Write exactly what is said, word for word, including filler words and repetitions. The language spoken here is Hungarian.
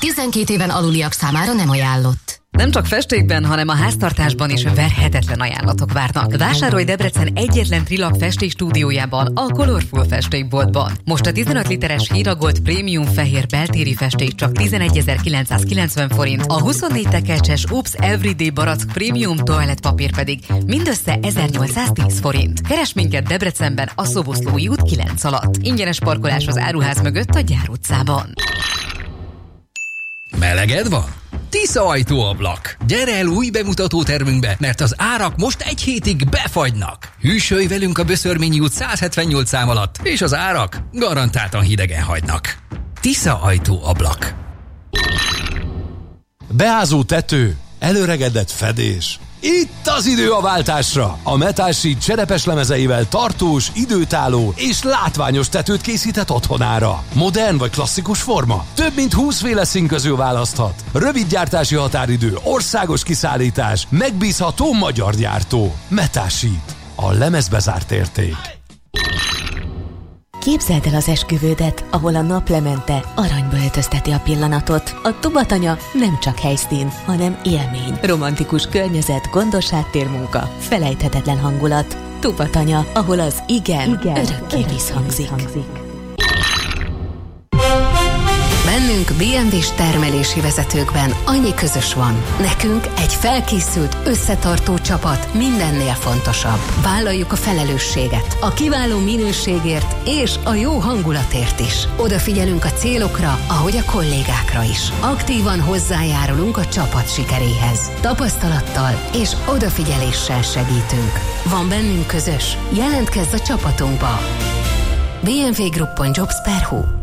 tizenkét éven aluliak számára nem ajánlott. Nem csak festékben, hanem a háztartásban is verhetetlen ajánlatok várnak. Vásárolj Debrecen egyetlen Trilak festéstúdiójában, a Colorful festékboltban. Most a tizenöt literes Hiragold Premium fehér beltéri festék csak tizenegyezer-kilencszázkilencven forint, a huszonnégy tekercses Oops Everyday Barack Premium toalettpapír pedig mindössze ezernyolcszáztíz forint. Keres minket Debrecenben a Szoboszlói út kilenc alatt. Ingyenes parkolás az áruház mögött a Gyár utcában. Meleged van? Tisza ajtóablak. Gyere el új bemutató termünkbe, mert az árak most egy hétig befagynak. Hűsölj velünk a Böszörményi út száz hetvennyolc szám alatt, és az árak garantáltan hidegen hagynak. Tisza ajtóablak. Beázó tető, előregedett fedés. Itt az idő a váltásra! A Metal Sheet cserepes lemezeivel tartós, időtálló és látványos tetőt készített otthonára. Modern vagy klasszikus forma? Több mint húsz féle szín közül választhat. Rövid gyártási határidő, országos kiszállítás, megbízható magyar gyártó. Metal Sheet. A lemezbe zárt érték. Képzeld el az esküvődet, ahol a naplemente aranyba öltözteti a pillanatot. A Tubatanya nem csak helyszín, hanem élmény. Romantikus környezet, gondos háttérmunka, felejthetetlen hangulat. Tubatanya, ahol az igen, igen örökké visszhangzik. Bennünk bé em vé-s termelési vezetőkben annyi közös van. Nekünk egy felkészült, összetartó csapat mindennél fontosabb. Vállaljuk a felelősséget, a kiváló minőségért és a jó hangulatért is. Odafigyelünk a célokra, ahogy a kollégákra is. Aktívan hozzájárulunk a csapat sikeréhez. Tapasztalattal és odafigyeléssel segítünk. Van bennünk közös? Jelentkezz a csapatunkba! bé em vé Group pont jobs pont hu